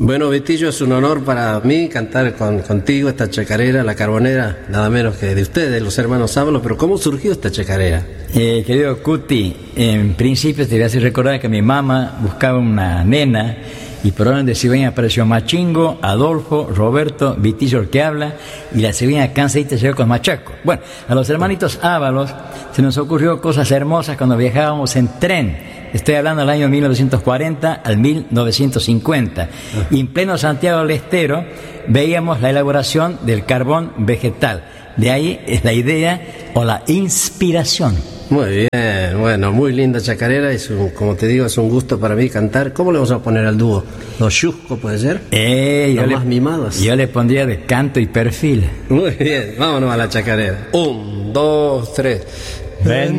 Bueno, Vitillo, es un honor para mí cantar contigo esta chacarera, La Carbonera, nada menos que de ustedes, los hermanos Ábalos. Pero ¿cómo surgió esta chacarera? Querido Cuti, en principio te voy a hacer recordar que mi mamá buscaba una nena y por orden de cigüeña apareció Machingo, Adolfo, Roberto, Vitillo el que habla, y la cigüeña cansadita llegó con Machaco. Bueno, a los hermanitos Ábalos se nos ocurrió cosas hermosas cuando viajábamos en tren. Estoy hablando del año 1940 al 1950. Y en pleno Santiago del Estero veíamos la elaboración del carbón vegetal. De ahí es la idea o la inspiración. Muy bien, bueno, muy linda chacarera. Como te digo, es un gusto para mí cantar. ¿Cómo le vamos a poner al dúo? ¿Los Chusco puede ser? ¿Los más mimados? Yo le pondría de canto y perfil. Muy bien, vámonos a la chacarera. 1, 2, 3.